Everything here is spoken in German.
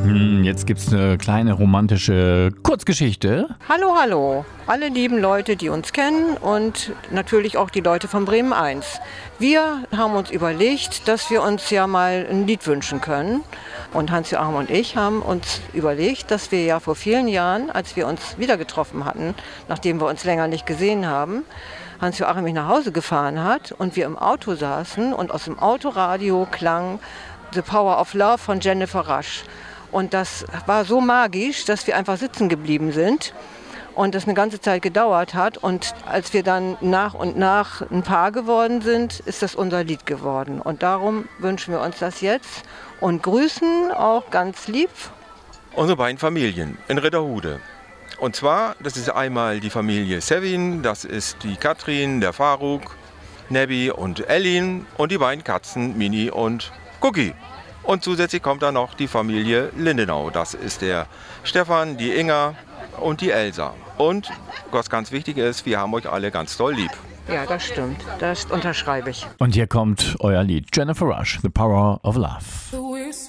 Jetzt gibt's eine kleine romantische Kurzgeschichte. Hallo, hallo. Alle lieben Leute, die uns kennen und natürlich auch die Leute von Bremen 1. Wir haben uns überlegt, dass wir uns ja mal ein Lied wünschen können. Und Hans-Joachim und ich haben uns überlegt, dass wir ja vor vielen Jahren, als wir uns wieder getroffen hatten, nachdem wir uns länger nicht gesehen haben, Hans-Joachim mich nach Hause gefahren hat und wir im Auto saßen und aus dem Autoradio klang The Power of Love von Jennifer Rush. Und das war so magisch, dass wir einfach sitzen geblieben sind und das eine ganze Zeit gedauert hat. Und als wir dann nach und nach ein Paar geworden sind, ist das unser Lied geworden. Und darum wünschen wir uns das jetzt und grüßen auch ganz lieb unsere beiden Familien in Ritterhude. Und zwar, das ist einmal die Familie Sevin, das ist die Katrin, der Faruk, Nebby und Ellin und die beiden Katzen Mini und Cookie. Und zusätzlich kommt dann noch die Familie Lindenau. Das ist der Stefan, die Inga und die Elsa. Und was ganz wichtig ist, wir haben euch alle ganz doll lieb. Ja, das stimmt. Das unterschreibe ich. Und hier kommt euer Lied. Jennifer Rush, The Power of Love.